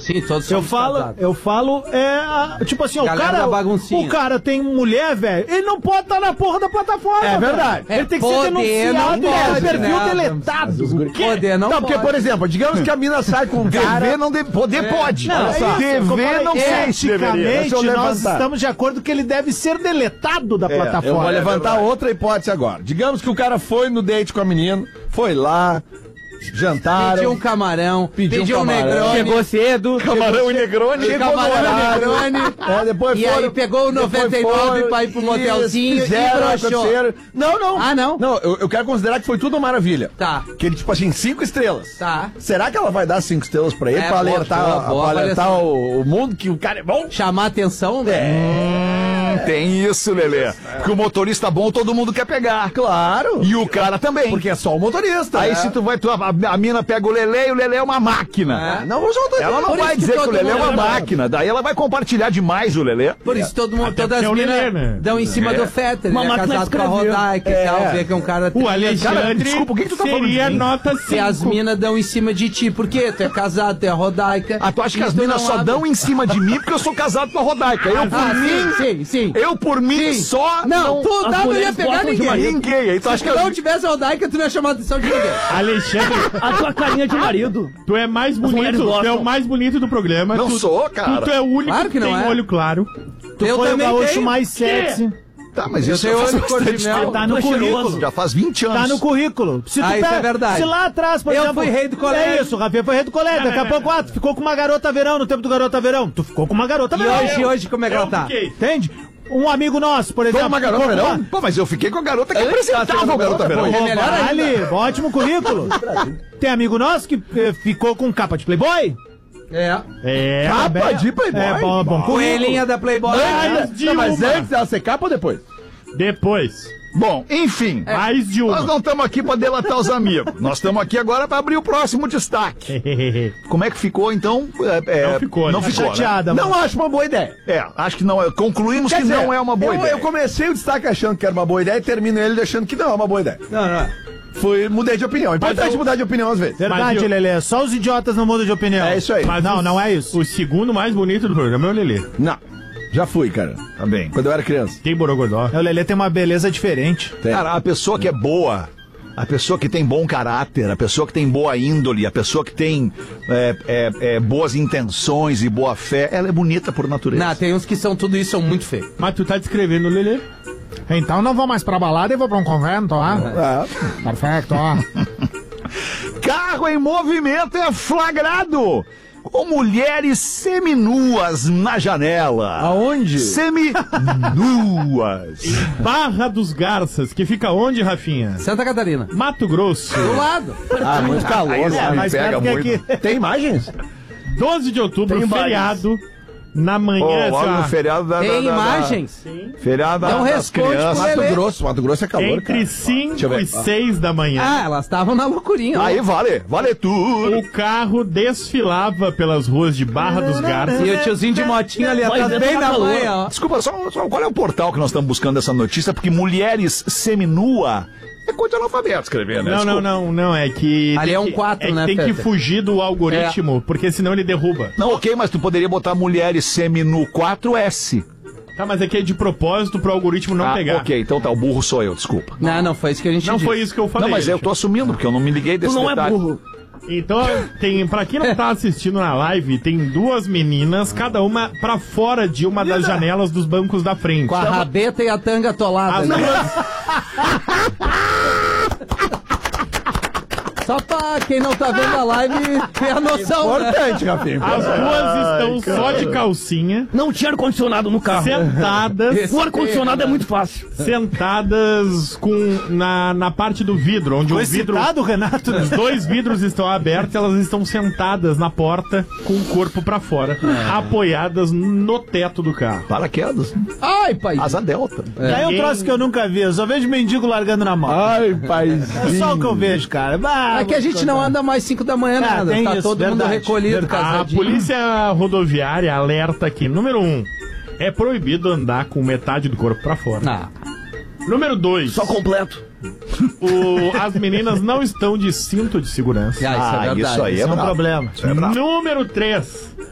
Sim, todos somos casados. Eu falo, tipo assim, o cara tem mulher, velho, ele não pode estar na porra da plataforma. É verdade. Ele tem que ser denunciado e perfil deletado. Poder não porque, pode. por exemplo, digamos que a mina sai com um cara... não deve, poder pode. Não, dever não sei se deveria. Eticamente, nós estamos de acordo que ele deve ser deletado da plataforma. Eu vou levantar outra hipótese agora. Digamos que o cara foi no date com a menina, foi lá, jantaram. Pediu um camarão, pediu um negrone. Chegou cedo. Camarão e negrone. Depois e aí pegou o 99 pra ir pro motelzinho e broxou. Não. Ah, não? Não, eu quero considerar que foi tudo uma maravilha. Tá. Que ele, tipo assim, 5 estrelas. Tá. Será que ela vai dar 5 estrelas pra ele pra alertar o mundo que o cara é bom? Chamar atenção, né? Tem isso, Lelê. Que o motorista bom todo mundo quer pegar. Claro. E o cara também. Porque é só o motorista. Aí se tu vai, a mina pega o Lelê e o Lelê é uma máquina. Não, ela não vai dizer que o Lelê é uma máquina. Daí ela vai compartilhar demais o Lelê. Por isso todas as minas dão em cima do Fetter. Ele é casado com a Rodaica e tal. Vê que é um cara... O Alexandre desculpa, o que tu tá falando? seria nota 5. Se as minas dão em cima de ti, por quê? Tu é casado, tu é Rodaica. Tu acha que as minas só dão em cima de mim porque eu sou casado com a Rodaica? Eu por mim... Sim. Eu por mim só... Não, tu não ia pegar ninguém. Aí tu acha Se não tivesse a Rodaica, tu não ia chamar a atenção de ninguém. Alexandre, A tua carinha de marido. tu é mais bonito, tu é o mais bonito do programa. Não sou, cara. Tu é o único Claro que que não tem é. olho claro. Tu Foi o também gaúcho tem. mais sexy. Tá, mas isso tenho já faz olho cor de bastante mel. tempo. Tá no currículo. Já faz 20 anos. Tá no currículo. Se tu Isso é verdade. Se lá atrás, por Eu exemplo... fui rei do colégio. É isso, o Rafinha foi rei do colégio. Daqui a pouco, tu ficou com uma garota verão, no tempo do garota verão. Tu ficou com uma garota E verão. hoje, como é que ela tá? Entende? Um amigo nosso, por exemplo... Como uma garota ficou com verão? Pô, mas eu fiquei com a garota que apresentava o garota verão. Ali, ótimo currículo. Tem amigo nosso que ficou com capa de Playboy? É. Capa de Playboy? É, bom currículo. Coelhinha da Playboy. Mas antes dela ser capa ou depois? Depois. Bom, enfim. Mais de uma. Nós não estamos aqui para delatar os amigos. Nós estamos aqui agora para abrir o próximo destaque. Como é que ficou, então? Não ficou, Não né? ficou, Chateada, né? mano. Não acho uma boa ideia. Acho que não é. Concluímos Quer que dizer, não é uma boa ideia. Eu comecei o destaque achando que era uma boa ideia e termino ele achando que não é uma boa ideia. Mudei de opinião. É importante mudar de opinião às vezes. Verdade, Lelê. Só os idiotas não mudam de opinião. É isso aí. Mas não é isso. O segundo mais bonito do programa é o Lelê. Não. Já fui, cara. Tá bem. Quando eu era criança. Tem Borogodó. O Lelê tem uma beleza diferente. Cara, a pessoa que é boa, a pessoa que tem bom caráter, a pessoa que tem boa índole, a pessoa que tem boas intenções e boa fé, ela é bonita por natureza. Não, tem uns que são tudo isso, são muito feios. Mas tu tá descrevendo o Lelê. Então não vou mais pra balada e vou pra um convento, ó. Perfeito, ó. Carro em movimento é flagrado com mulheres seminuas na janela. Aonde? Seminuas. Barra dos Garças, que fica onde, Rafinha? Santa Catarina. Mato Grosso. Do lado. Muito calor. mais perto que aqui. Tem imagens? 12 de outubro, Tem feriado. Na manhã, Logo no feriado Tem imagens? Feriado Não das responde crianças. pro Lelê. Mato Grosso é calor, entre 5 ver. e 6 da manhã. Ah, elas estavam na loucurinha. Aí vale tudo. O carro desfilava pelas ruas de Barra dos Garças. E o tiozinho de motinho ali atrás, bem na manhã, ó. Desculpa, só qual é o portal que nós estamos buscando essa notícia? Porque mulheres seminua é coisa analfabeto escrever, né? Não, é que... Ali é um 4, né, tem que Peter? fugir do algoritmo, porque senão ele derruba. Não, ok, mas tu poderia botar mulheres seminu 4S. Tá, mas é que é de propósito pro algoritmo não pegar. Ok, então tá, o burro sou eu, desculpa. Não foi isso que a gente Não disse. foi isso que eu falei. Não, mas eu tô assumindo, porque eu não me liguei desse detalhe. Então, pra quem não tá assistindo na live, tem duas meninas, cada uma pra fora de uma das janelas dos bancos da frente. Com a rabeta e a tanga atolada. As né? duas... Só pra quem não tá vendo a live ter a noção, né? Importante, Rafinha. As duas estão só de calcinha, Não tinha ar-condicionado no carro. sentadas... O ar-condicionado é muito fácil. Sentadas na parte do vidro, onde Foi o vidro... citado, Renato? Os dois vidros estão abertos, elas estão sentadas na porta com o corpo pra fora, apoiadas no teto do carro. Paraquedas. Ai, pai. Asa delta. E aí um troço que eu nunca vi, eu só vejo mendigo largando na mão. Ai, paizinho. É só o que eu vejo, cara. É que a gente não anda mais 5 da manhã, nada. tem Tá isso, todo mundo verdade, recolhido, A casadinho. polícia rodoviária alerta que, número 1, é proibido andar com metade do corpo pra fora. Ah, Número 2, Só completo. as meninas não estão de cinto de segurança. isso é verdade. Isso aí Isso é um brabo. problema. Isso é brabo. Número 3,